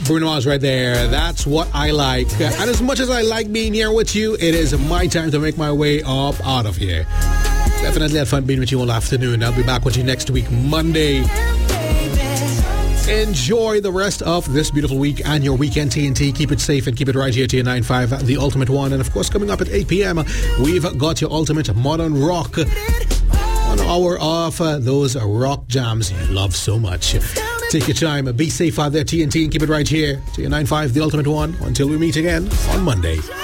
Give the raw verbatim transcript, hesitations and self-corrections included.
Bruno Mars right there. That's what I like. And as much as I like being here with you, it is my time to make my way up out of here. Definitely had fun being with you all afternoon. I'll be back with you next week, Monday. Enjoy the rest of this beautiful week and your weekend, T N T. Keep it safe and keep it right here to your nine five, The Ultimate One. And of course, coming up at eight p.m., we've got your ultimate modern rock. An hour of uh, those rock jams you love so much. Take your time. Be safe out there, T N T, and keep it right here to your nine five, The Ultimate One. Until we meet again on Monday.